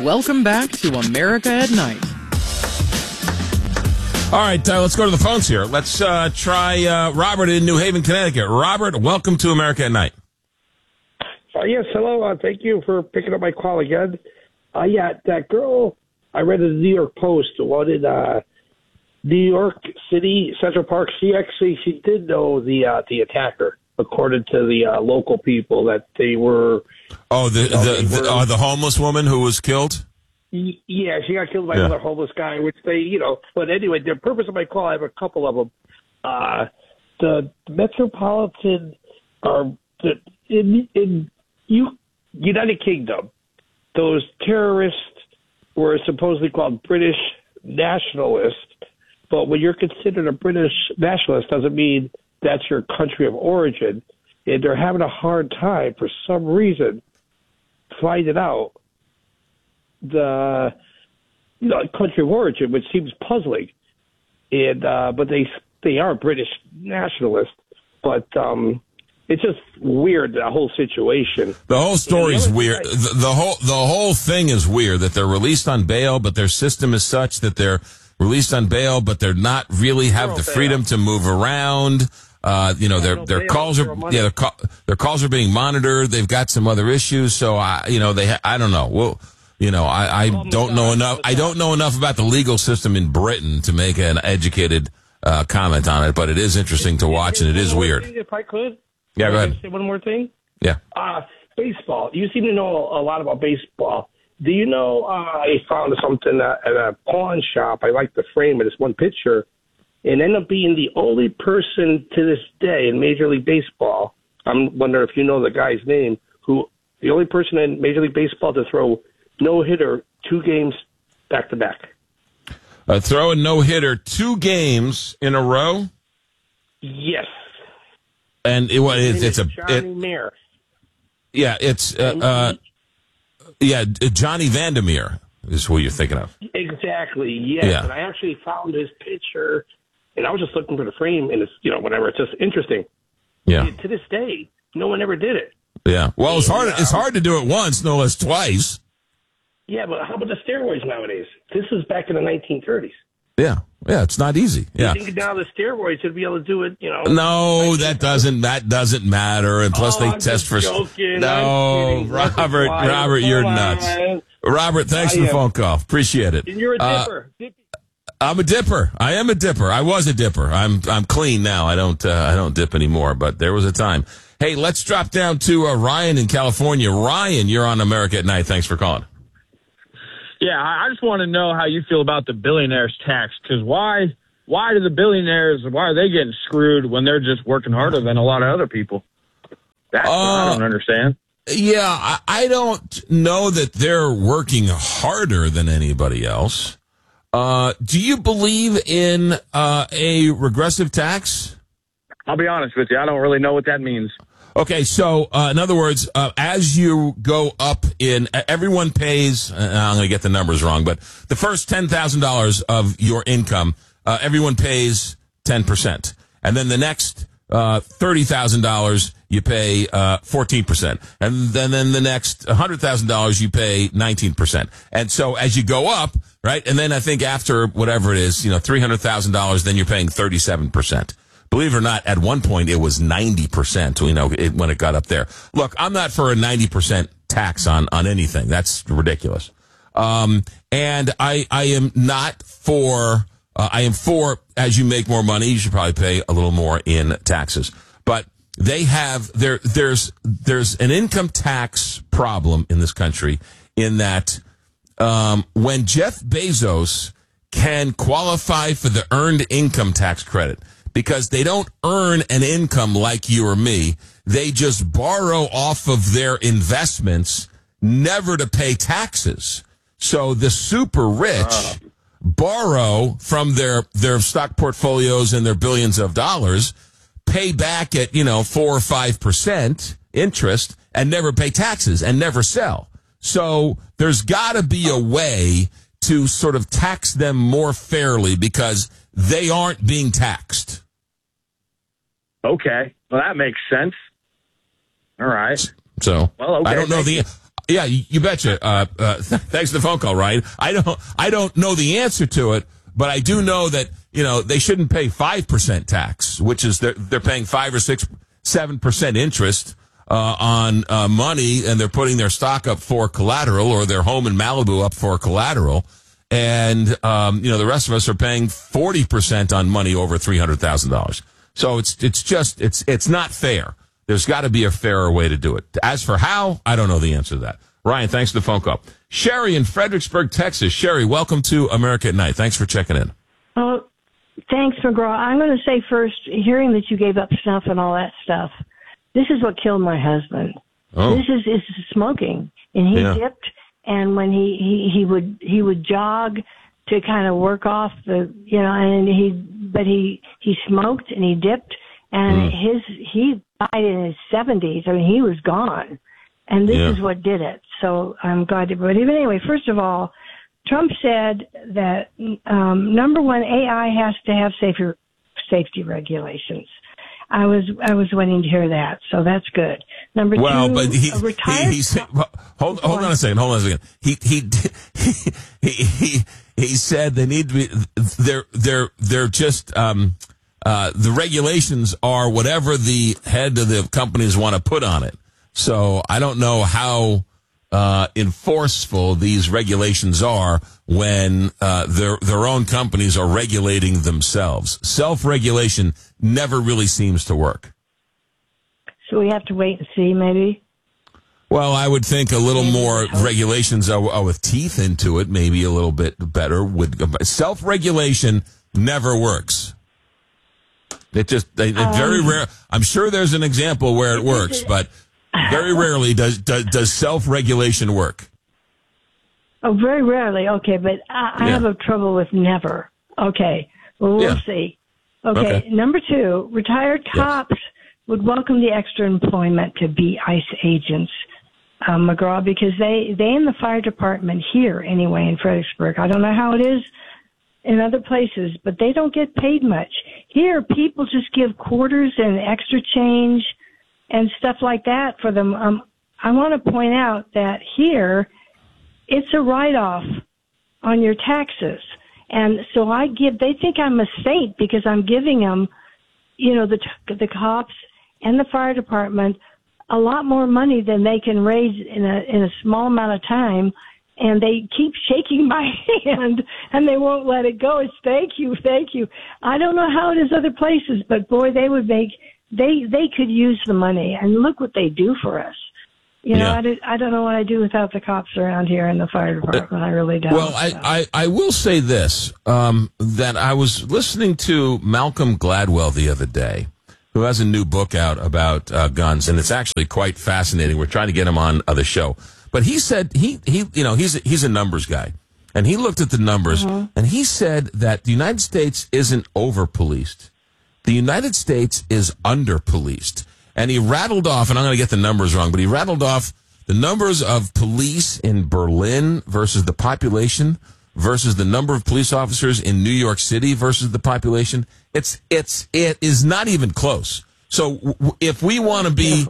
Welcome back to America at Night. All right, let's go to the phones here. Let's try Robert in New Haven, Connecticut. Robert, welcome to America at Night. Yes, hello. Thank you for picking up my call again. That girl I read in the New York Post wanted New York City, Central Park. She did know the attacker, according to the local people, that they were. Oh, the homeless woman who was killed? Yeah, she got killed by another homeless guy, which they, But anyway, the purpose of my call, I have a couple of them. The Metropolitan, in United Kingdom, those terrorists were supposedly called British nationalists. But when you're considered a British nationalist, doesn't mean that's your country of origin. And they're having a hard time, for some reason, finding out the country of origin, which seems puzzling. And but they are British nationalists. But it's just weird, the whole situation. The whole story's weird. The whole thing is weird, that they're released on bail, but their system is such that they're released on bail, but they're not really have the freedom to move around. Their calls are their calls are being monitored. They've got some other issues, so I don't know. Well, I don't know enough. I don't know enough about the legal system in Britain to make an educated comment on it, but it is interesting to watch, and it is weird. If I could, go ahead. Say one more thing. Yeah. Baseball. You seem to know a lot about baseball. Do you know? I found something at a pawn shop. I like the frame of this one picture. And ended up being the only person to this day in Major League Baseball. I'm wondering if you know the guy's name. The only person in Major League Baseball to throw no-hitter 2 games back to back. Throw a no-hitter 2 games in a row. Yes. And it's Johnny Mayer. Yeah, it's Johnny Vandermeer is who you're thinking of. Exactly. Yes. Yeah. And I actually found his picture. And I was just looking for the frame, and it's, whatever. It's just interesting. Yeah. And to this day, no one ever did it. Yeah. Well, it's hard. It's hard to do it once, no less twice. Yeah, but how about the steroids nowadays? This is back in the 1930s. Yeah. Yeah. It's not easy. Yeah. You think now the steroids would be able to do it? No, that doesn't matter. And plus, they test for. Joking. No, Robert, you're nuts. Robert, thanks for the phone call. Appreciate it. And you're a dipper. I'm a dipper. I am a dipper. I was a dipper. I'm clean now. I don't dip anymore, but there was a time. Hey, let's drop down to Ryan in California. Ryan, you're on America at Night. Thanks for calling. Yeah, I just want to know how you feel about the billionaires tax, because why do the billionaires, why are they getting screwed when they're just working harder than a lot of other people? That's what I don't understand. Yeah, I don't know that they're working harder than anybody else. Do you believe in a regressive tax? I'll be honest with you. I don't really know what that means. Okay, so in other words, as you go up in, everyone pays, I'm going to get the numbers wrong, but the first $10,000 of your income, everyone pays 10%. And then the next $30,000, you pay 14%. And then the next $100,000, you pay 19%. And so as you go up, right, and then I think after whatever it is, $300,000, then you're paying 37%. Believe it or not, at one point it was 90%, when it got up there. Look, I'm not for a 90% tax on anything. That's ridiculous. And I am not for, I am for, as you make more money, you should probably pay a little more in taxes. But they have, there's an income tax problem in this country in that, when Jeff Bezos can qualify for the earned income tax credit, because they don't earn an income like you or me. They just borrow off of their investments, never to pay taxes. So the super rich borrow from their stock portfolios and their billions of dollars, pay back at, 4 or 5% interest, and never pay taxes and never sell. So there's got to be a way to sort of tax them more fairly because they aren't being taxed. Okay. Well, that makes sense. All right. So, well, okay, I don't know Yeah, you betcha. Thanks for the phone call, Ryan. I don't know the answer to it, but I do know that, they shouldn't pay 5% tax, which is they're paying 5 or 6, 7% interest on money, and they're putting their stock up for collateral, or their home in Malibu up for collateral. And, the rest of us are paying 40% on money over $300,000. So it's not fair. There's got to be a fairer way to do it. As for how, I don't know the answer to that. Ryan, thanks for the phone call. Sherry in Fredericksburg, Texas. Sherry, welcome to America at Night. Thanks for checking in. Oh, thanks, McGraw. I'm going to say first, hearing that you gave up snuff and all that stuff, this is what killed my husband. Oh. This is smoking. And he dipped, and when he would jog to kind of work off and he smoked and he dipped, and he died in his 70s. I mean, he was gone. And this is what did it. So I'm glad to. But even anyway, first of all, Trump said that number one, AI has to have safety regulations. I was waiting to hear that, so that's good. Number two, but he said, hold on a second. He said they need to be they're just the regulations are whatever the head of the companies want to put on it. So I don't know how enforceable these regulations are when their own companies are regulating themselves. Self-regulation never really seems to work. So we have to wait and see, maybe? Well, I would think a little more regulations with teeth into it, maybe a little bit better. Self-regulation never works. It just very rare. I'm sure there's an example where it works, but very rarely does self-regulation work. Oh, very rarely. Okay, but I have a trouble with never. Okay, well, we'll see. Okay, number two, retired cops would welcome the extra employment to be ICE agents, McGraw, because they in the fire department here, anyway, in Fredericksburg, I don't know how it is in other places, but they don't get paid much. Here, people just give quarters and extra change and stuff like that for them. I want to point out that here, it's a write-off on your taxes. And so they think I'm a saint because I'm giving them, the cops and the fire department a lot more money than they can raise in a small amount of time. And they keep shaking my hand, and they won't let it go. It's thank you. I don't know how it is other places, but boy, they could use the money. And look what they do for us. I don't know what I do without the cops around here in the fire department. I really don't. Well, I will say this, that I was listening to Malcolm Gladwell the other day, who has a new book out about guns, and it's actually quite fascinating. We're trying to get him on the show. But he said he's a numbers guy, and he looked at the numbers, and he said that the United States isn't over-policed. The United States is under-policed. And he rattled off, and I'm going to get the numbers wrong, but he rattled off the numbers of police in Berlin versus the population versus the number of police officers in New York City versus the population. It is not even close. So if we want to be...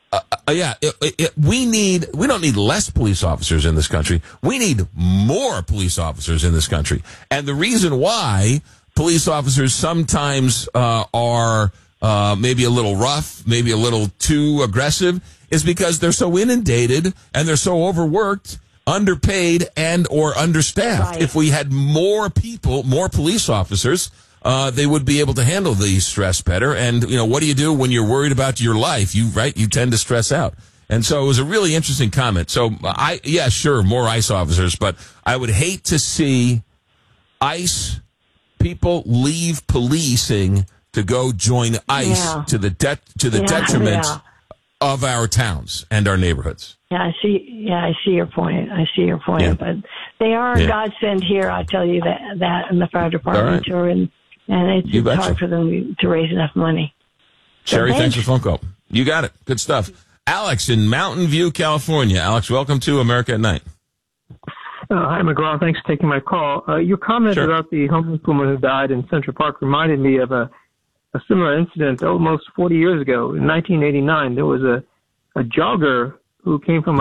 we don't need less police officers in this country. We need more police officers in this country. And the reason why police officers sometimes are maybe a little rough, maybe a little too aggressive, is because they're so inundated and they're so overworked, underpaid, and or understaffed. Right. If we had more people, more police officers, they would be able to handle the stress better. And, what do you do when you're worried about your life? You tend to stress out. And so it was a really interesting comment. So sure, more ICE officers, but I would hate to see ICE people leave policing to go join ICE to the detriment of our towns and our neighborhoods. Yeah, I see your point. Yeah. But they are a godsend here, I'll tell you that in the fire department too, and it's hard for them to raise enough money. Sherry, thanks for the phone call. You got it. Good stuff. Alex in Mountain View, California. Alex, welcome to America at Night. Hi, McGraw. Thanks for taking my call. Your comment about the homeless woman who died in Central Park reminded me of a similar incident almost 40 years ago. In 1989, there was a jogger who came from a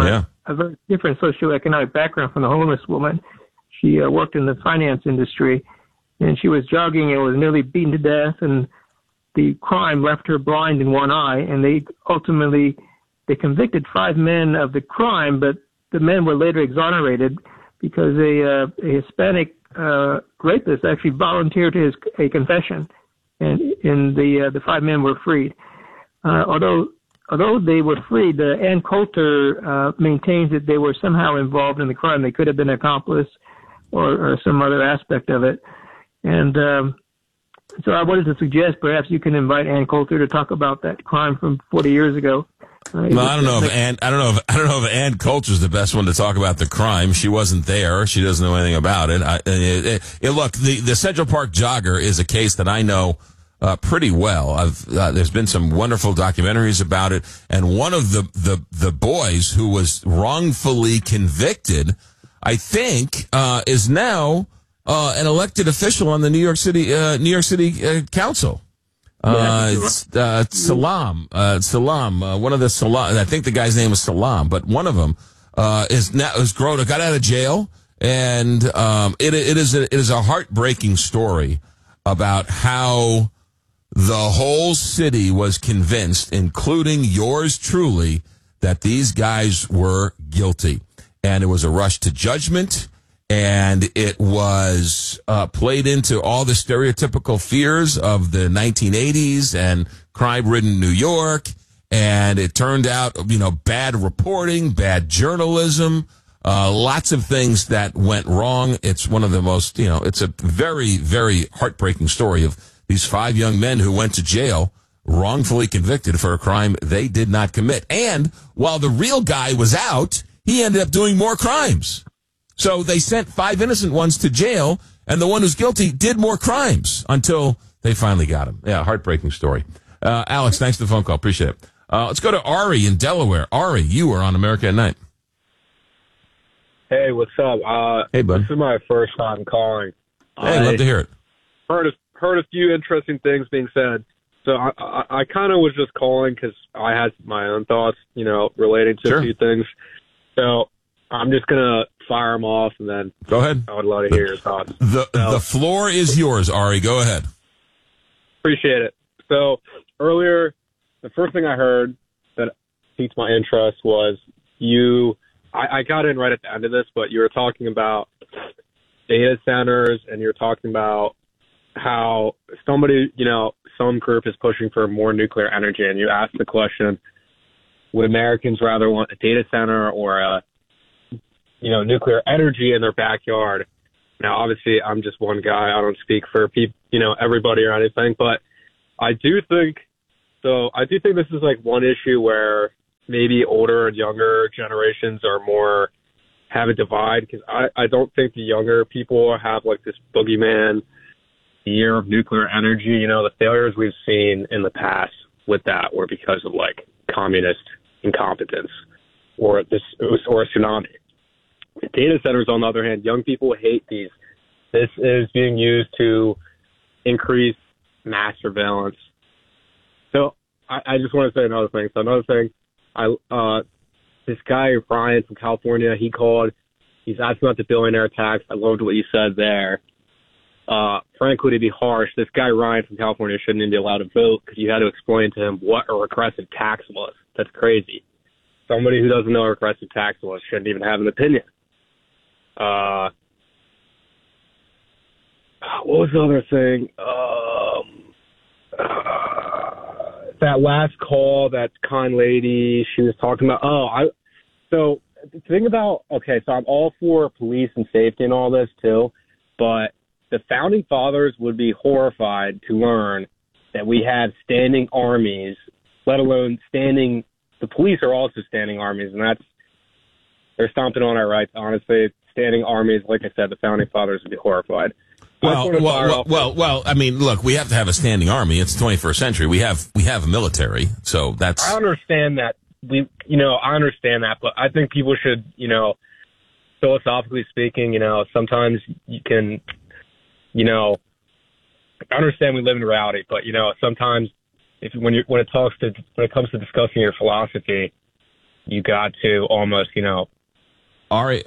a very different socioeconomic background from the homeless woman. She worked in the finance industry, and she was jogging and was nearly beaten to death, and the crime left her blind in one eye, and they convicted 5 men of the crime, but the men were later exonerated because a Hispanic rapist actually volunteered a confession, and the 5 men were freed. Although they were freed, Ann Coulter maintains that they were somehow involved in the crime. They could have been an accomplice or some other aspect of it. And so I wanted to suggest perhaps you can invite Ann Coulter to talk about that crime from 40 years ago. Well, I don't know if Ann Coulter is the best one to talk about the crime. She wasn't there. She doesn't know anything about it. Look, the Central Park jogger is a case that I know pretty well. There's been some wonderful documentaries about it, and one of the boys who was wrongfully convicted, I think, is now an elected official on the New York City Council. Salam, one of the Salam, I think the guy's name is Salam, but one of them, got out of jail. And, it is a heartbreaking story about how the whole city was convinced, including yours truly, that these guys were guilty. And it was a rush to judgment. And it was played into all the stereotypical fears of the 1980s and crime-ridden New York. And it turned out, bad reporting, bad journalism, lots of things that went wrong. It's one of the most, it's a very, very heartbreaking story of these 5 young men who went to jail wrongfully convicted for a crime they did not commit. And while the real guy was out, he ended up doing more crimes. So they sent 5 innocent ones to jail, and the one who's guilty did more crimes until they finally got him. Yeah, heartbreaking story. Alex, thanks for the phone call. Appreciate it. Let's go to Ari in Delaware. Ari, you are on America at Night. Hey, what's up? Hey, bud. This is my first time calling. Hey, love to hear it. Heard a few interesting things being said. So I kind of was just calling because I had my own thoughts, relating to a few things. So I'm just going to fire them off, and then go ahead. I would love to hear your thoughts. The floor is yours, Ari. Go ahead. Appreciate it. So earlier, the first thing I heard that piqued my interest was I got in right at the end of this, but you were talking about data centers, and you're talking about how somebody, some group is pushing for more nuclear energy, and you asked the question, would Americans rather want a data center or a nuclear energy in their backyard? Now, obviously, I'm just one guy. I don't speak for people, everybody or anything, but I do think this is like one issue where maybe older and younger generations have a divide, because I don't think the younger people have like this boogeyman year of nuclear energy. The failures we've seen in the past with that were because of like communist incompetence or a tsunami. Data centers, on the other hand, young people hate these. This is being used to increase mass surveillance. So I just want to say another thing. So another thing, this guy, Ryan from California, he called. He's asking about the billionaire tax. I loved what you said there. Frankly, to be harsh, this guy, Ryan from California, shouldn't even be allowed to vote because you had to explain to him what a regressive tax was. That's crazy. Somebody who doesn't know what a regressive tax was shouldn't even have an opinion. What was the other thing? That last call, that kind lady, she was talking about, so the thing about, so I'm all for police and safety and all this too, but the founding fathers would be horrified to learn that we have standing armies, let alone the police are also standing armies, and they're stomping on our rights, honestly. Standing armies, like I said, the founding fathers would be horrified. Well, I mean, look, we have to have a standing army. It's the 21st century. We have a military, so that's. I understand that. I understand that, but I think people should, philosophically speaking, sometimes you can, I understand we live in reality, but sometimes when it comes to discussing your philosophy, you got to almost, All right.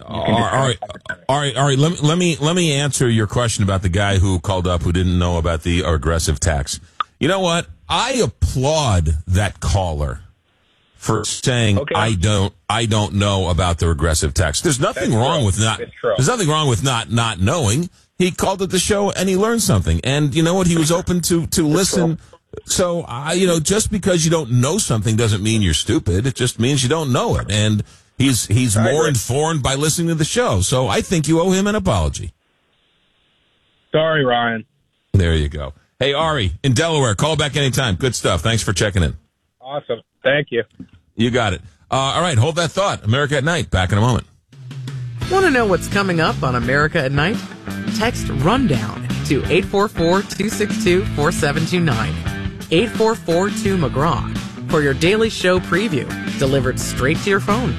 Let me answer your question about the guy who called up who didn't know about the regressive tax. You know what? I applaud that caller for saying I don't know about the regressive tax. There's nothing wrong with not knowing. He called it the show and he learned something. And you know what? He was open to listen. So just because you don't know something doesn't mean you're stupid. It just means you don't know it. And he's more informed by listening to the show. So I think you owe him an apology. Sorry, Ryan. There you go. Hey, Ari, in Delaware, call back anytime. Good stuff. Thanks for checking in. Awesome. Thank you. You got it. All right, hold that thought. America at Night, back in a moment. Want to know what's coming up on America at Night? Text RUNDOWN to 844-262-4729. 844-2-McGraw for your daily show preview, delivered straight to your phone.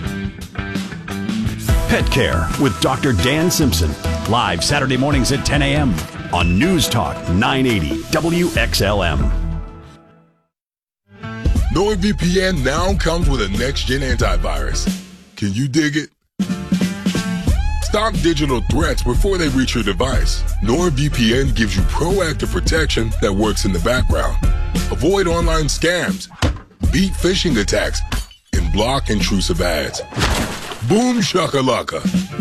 Pet Care with Dr. Dan Simpson. Live Saturday mornings at 10 a.m. on News Talk 980 WXLM. NordVPN now comes with a next-gen antivirus. Can you dig it? Stop digital threats before they reach your device. NordVPN gives you proactive protection that works in the background. Avoid online scams, beat phishing attacks, and block intrusive ads. Boom shakalaka.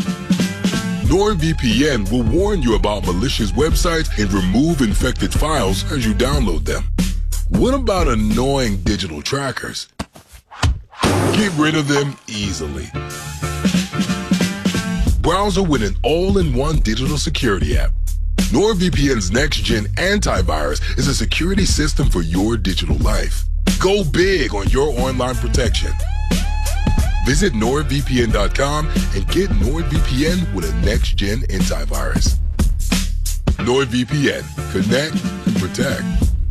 NordVPN will warn you about malicious websites and remove infected files as you download them. What about annoying digital trackers? Get rid of them easily. Browser with an all-in-one digital security app. NordVPN's next-gen antivirus is a security system for your digital life. Go big on your online protection. Visit NordVPN.com and get NordVPN with a next-gen antivirus. NordVPN. Connect and protect.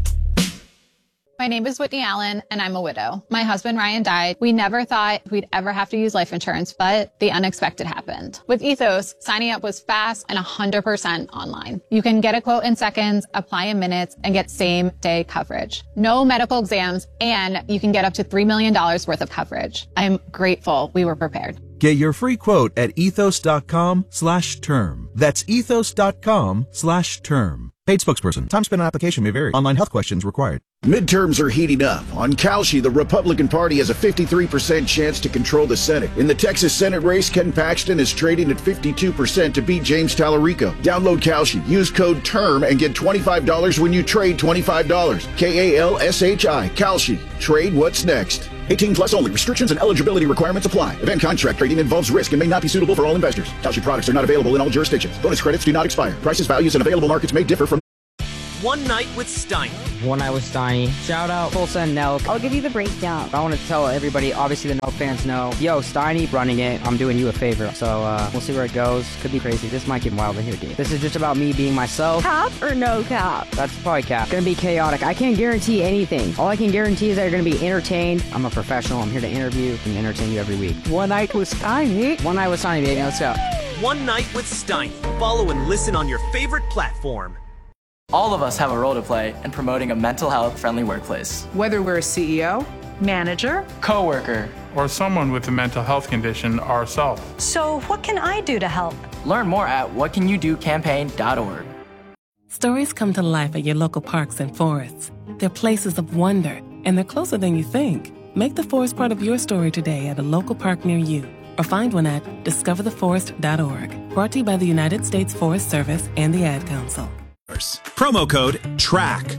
My name is Whitney Allen, and I'm a widow. My husband, Ryan, died. We never thought we'd ever have to use life insurance, but the unexpected happened. With Ethos, signing up was fast and 100% online. You can get a quote in seconds, apply in minutes, and get same-day coverage. No medical exams, and you can get up to $3 million worth of coverage. I'm grateful we were prepared. Get your free quote at ethos.com/term. That's ethos.com/term. Paid spokesperson. Time spent on application may vary. Online health questions required. Midterms are heating up. On Kalshi, the Republican Party has a 53% chance to control the Senate. In the Texas Senate race, Ken Paxton is trading at 52% to beat James Tallarico. Download Kalshi. Use code TERM and get $25 when you trade $25. KALSHI. Kalshi. Trade what's next. 18 plus only. Restrictions and eligibility requirements apply. Event contract trading involves risk and may not be suitable for all investors. Kalshi products are not available in all jurisdictions. Bonus credits do not expire. Prices, values, and available markets may differ from... One Night with Steiny. One Night with Steiny. Shout out Tulsa and Nelk. I'll give you the breakdown. I want to tell everybody, obviously the Nelk fans know, yo, Steiny running it. I'm doing you a favor. So we'll see where it goes. Could be crazy. This might get wild in here, dude. This is just about me being myself. Cap or no cap? That's probably cap. Gonna be chaotic. I can't guarantee anything. All I can guarantee is that you're gonna be entertained. I'm a professional. I'm here to interview and entertain you every week. One Night with Steiny. One Night with Steiny, baby. Let's go. One Night with Steiny. Follow and listen on your favorite platform. All of us have a role to play in promoting a mental health friendly workplace. Whether we're a CEO, manager, coworker, or someone with a mental health condition ourselves. So what can I do to help? Learn more at whatcanyoudocampaign.org. Stories come to life at your local parks and forests. They're places of wonder, and they're closer than you think. Make the forest part of your story today at a local park near you, or find one at discovertheforest.org. Brought to you by the United States Forest Service and the Ad Council. Promo code TRACK.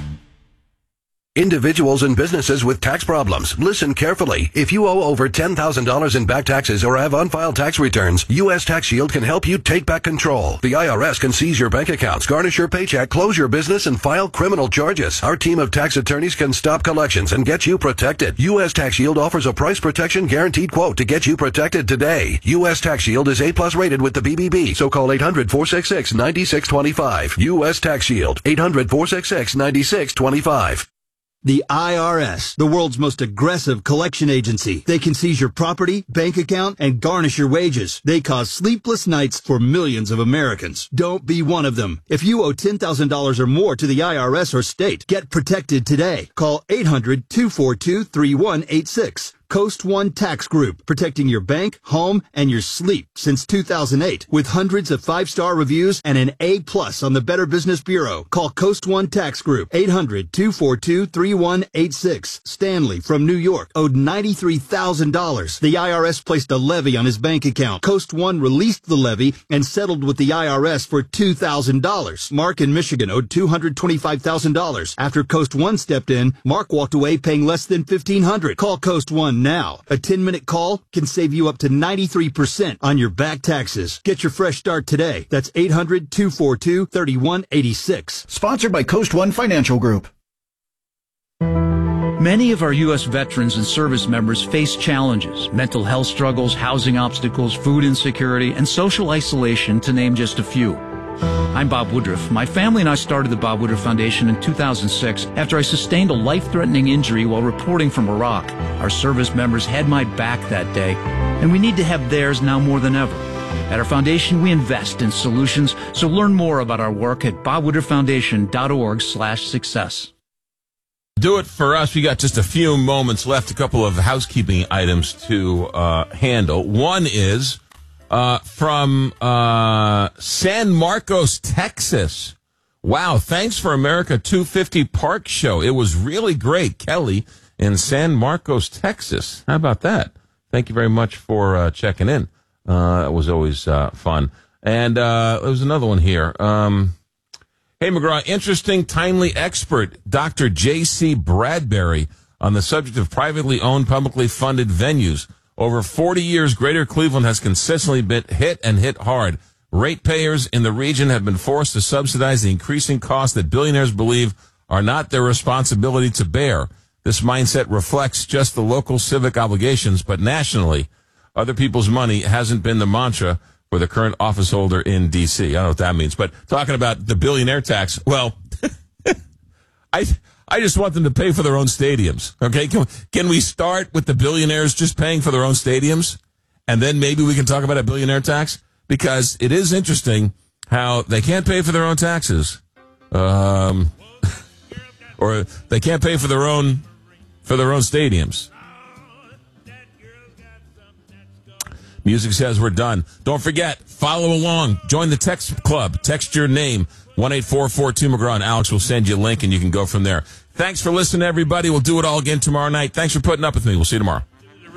Individuals and businesses with tax problems, listen carefully. If you owe over $10,000 in back taxes or have unfiled tax returns, U.S. Tax Shield can help you take back control. The IRS can seize your bank accounts, garnish your paycheck, close your business, and file criminal charges. Our team of tax attorneys can stop collections and get you protected. U.S. Tax Shield offers a price protection guaranteed quote to get you protected today. U.S. Tax Shield is A+ rated with the BBB, so call 800-466-9625. U.S. Tax Shield, 800-466-9625. The IRS, the world's most aggressive collection agency. They can seize your property, bank account, and garnish your wages. They cause sleepless nights for millions of Americans. Don't be one of them. If you owe $10,000 or more to the IRS or state, get protected today. Call 800-242-3186. Coast One Tax Group, protecting your bank, home, and your sleep since 2008. With hundreds of 5-star reviews and an A+ on the Better Business Bureau. Call Coast One Tax Group, 800-242-3186. Stanley from New York owed $93,000. The IRS placed a levy on his bank account. Coast One released the levy and settled with the IRS for $2,000. Mark in Michigan owed $225,000. After Coast One stepped in, Mark walked away paying less than $1,500. Call Coast One now. A 10-minute call can save you up to 93% on your back taxes. Get your fresh start today. That's 800-242-3186. Sponsored by Coast One Financial Group. Many of our U.S. veterans and service members face challenges, mental health struggles, housing obstacles, food insecurity, and social isolation, to name just a few. I'm Bob Woodruff. My family and I started the Bob Woodruff Foundation in 2006 after I sustained a life-threatening injury while reporting from Iraq. Our service members had my back that day, and we need to have theirs now more than ever. At our foundation, we invest in solutions, so learn more about our work at bobwoodrufffoundation.org/success. Do it for us. We got just a few moments left, a couple of housekeeping items to handle. One is from San Marcos, Texas. Wow, thanks for America 250 Park Show. It was really great. Kelly in San Marcos, Texas. How about that? Thank you very much for checking in. That was always fun. And there was another one here. Hey, McGraw, interesting, timely expert, Dr. J.C. Bradbury, on the subject of privately owned, publicly funded venues. Over 40 years, Greater Cleveland has consistently been hit and hit hard. Ratepayers in the region have been forced to subsidize the increasing costs that billionaires believe are not their responsibility to bear. This mindset reflects just the local civic obligations, but nationally, other people's money hasn't been the mantra for the current office holder in D.C. I don't know what that means, but talking about the billionaire tax, well, I just want them to pay for their own stadiums, okay? Can we start with the billionaires just paying for their own stadiums, and then maybe we can talk about a billionaire tax? Because it is interesting how they can't pay for their own taxes, or they can't pay for their own stadiums. Music says we're done. Don't forget, follow along. Join the text club. Text your name, 1-844-2-McGraw, and Alex will send you a link, and you can go from there. Thanks for listening, everybody. We'll do it all again tomorrow night. Thanks for putting up with me. We'll see you tomorrow.